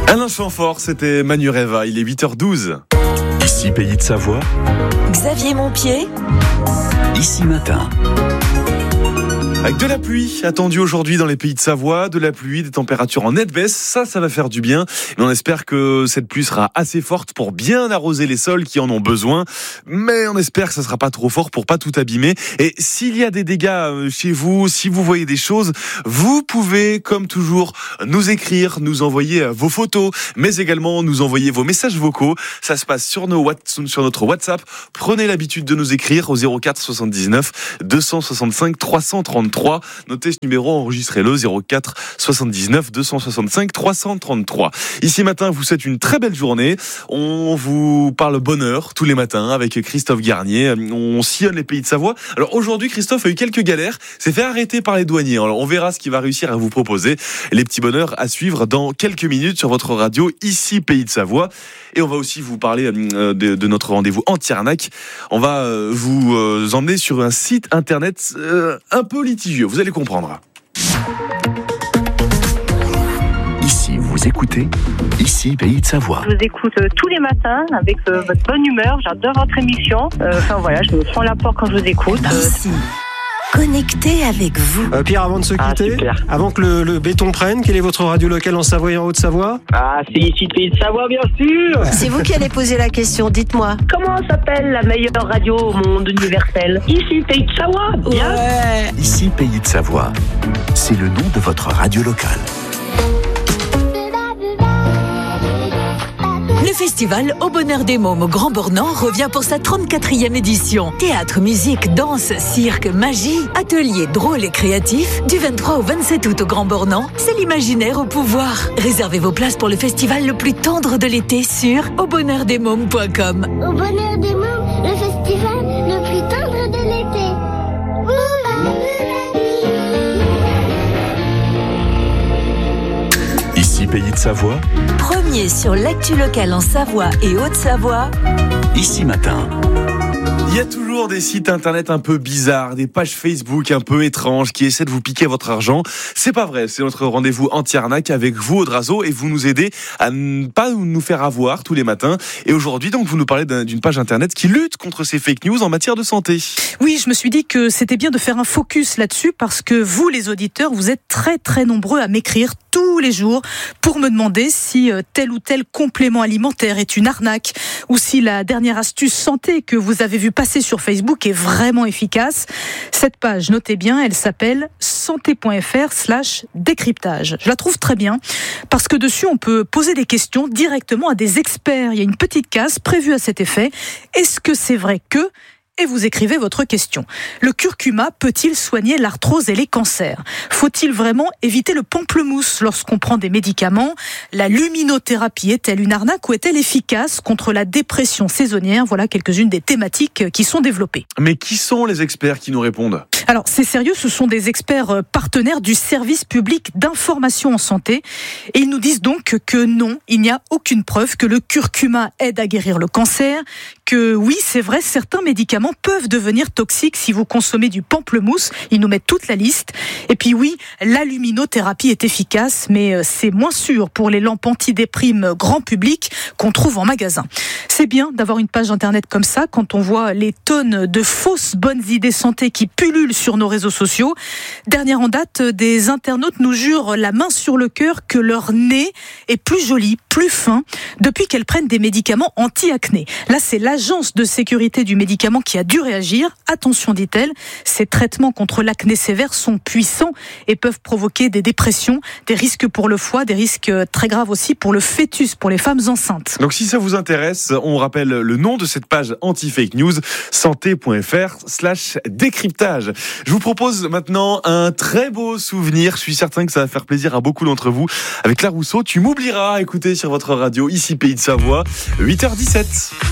Alain Chamfort, c'était Manureva, il est 8h12. Ici Pays de Savoie. Xavier Montpied. Ici Matin. Avec de la pluie attendue aujourd'hui dans les Pays de Savoie, de la pluie, des températures en nette baisse, ça va faire du bien. Mais on espère que cette pluie sera assez forte pour bien arroser les sols qui en ont besoin. Mais on espère que ça sera pas trop fort pour pas tout abîmer. Et s'il y a des dégâts chez vous, si vous voyez des choses, vous pouvez, comme toujours, nous écrire, nous envoyer vos photos, mais également nous envoyer vos messages vocaux. Ça se passe sur notre WhatsApp. Prenez l'habitude de nous écrire au 04 79 265 333. Notez ce numéro, enregistrez-le, 04 79 265 333. Ici Matin, vous souhaite une très belle journée. On vous parle bonheur tous les matins avec Christophe Garnier. On sillonne les Pays de Savoie. Alors aujourd'hui, Christophe a eu quelques galères. S'est fait arrêter par les douaniers. Alors on verra ce qu'il va réussir à vous proposer. Les petits bonheurs à suivre dans quelques minutes sur votre radio, ici Pays de Savoie. Et on va aussi vous parler de notre rendez-vous anti-arnaque. On va vous emmener sur un site internet un peu litigieux. Vous allez comprendre. Ici, vous écoutez Ici Pays de Savoie. Je vous écoute tous les matins avec votre bonne humeur. J'adore votre émission. Je me prends la porte quand je vous écoute. Ici, connecté avec vous. Pierre, avant de se quitter, avant que le béton prenne, quelle est votre radio locale en Savoie et en Haute-Savoie ? C'est ici Pays de Savoie, bien sûr. C'est vous qui allez poser la question, dites-moi. Comment s'appelle la meilleure radio au monde universel ? Ici Pays de Savoie, bien. Ouais. Ici Pays de Savoie. C'est le nom de votre radio locale. Le festival Au Bonheur des Mômes au Grand Bornand revient pour sa 34e édition. Théâtre, musique, danse, cirque, magie, ateliers drôles et créatifs. Du 23 au 27 août au Grand Bornand, c'est l'imaginaire au pouvoir. Réservez vos places pour le festival le plus tendre de l'été sur aubonheurdesmômes.com. Au Bonheur des Mômes, le festival le plus tendre de l'été. Ici Pays de Savoie. Premier sur l'actu locale en Savoie et Haute-Savoie. Ici Matin. Il y a toujours des sites internet un peu bizarres, des pages Facebook un peu étranges qui essaient de vous piquer votre argent. C'est pas vrai, c'est notre rendez-vous anti-arnaque avec vous, Audrazo, et vous nous aidez à ne pas nous faire avoir tous les matins. Et aujourd'hui, donc, vous nous parlez d'une page internet qui lutte contre ces fake news en matière de santé. Oui, je me suis dit que c'était bien de faire un focus là-dessus parce que vous, les auditeurs, vous êtes très très nombreux à m'écrire tous les jours pour me demander si tel ou tel complément alimentaire est une arnaque ou si la dernière astuce santé que vous avez vu passer sur Facebook est vraiment efficace. Cette page, notez bien, elle s'appelle santé.fr/décryptage. Je la trouve très bien parce que dessus on peut poser des questions directement à des experts. Il y a une petite case prévue à cet effet. Est-ce que c'est vrai que... Et vous écrivez votre question. Le curcuma peut-il soigner l'arthrose et les cancers ? Faut-il vraiment éviter le pamplemousse lorsqu'on prend des médicaments ? La luminothérapie est-elle une arnaque ou est-elle efficace contre la dépression saisonnière ? Voilà quelques-unes des thématiques qui sont développées. Mais qui sont les experts qui nous répondent ? Alors, c'est sérieux, ce sont des experts partenaires du service public d'information en santé. Et ils nous disent donc que non, il n'y a aucune preuve que le curcuma aide à guérir le cancer, que oui, c'est vrai, certains médicaments peuvent devenir toxiques si vous consommez du pamplemousse. Ils nous mettent toute la liste. Et puis oui, la luminothérapie est efficace, mais c'est moins sûr pour les lampes antidéprime grand public qu'on trouve en magasin. C'est bien d'avoir une page internet comme ça quand on voit les tonnes de fausses bonnes idées santé qui pullulent sur nos réseaux sociaux. Dernière en date, des internautes nous jurent la main sur le cœur que leur nez est plus joli, plus fin, depuis qu'elles prennent des médicaments anti-acné. Là, c'est l'agence de sécurité du médicament qui a dû réagir. Attention, dit-elle, ces traitements contre l'acné sévère sont puissants et peuvent provoquer des dépressions, des risques pour le foie, des risques très graves aussi pour le fœtus, pour les femmes enceintes. Donc si ça vous intéresse, on rappelle le nom de cette page anti-fake news, santé.fr/décryptage. Je vous propose maintenant un très beau souvenir. Je suis certain que ça va faire plaisir à beaucoup d'entre vous. Avec La Rousseau, tu m'oublieras. Écoutez sur votre radio, ici Pays de Savoie, 8h17.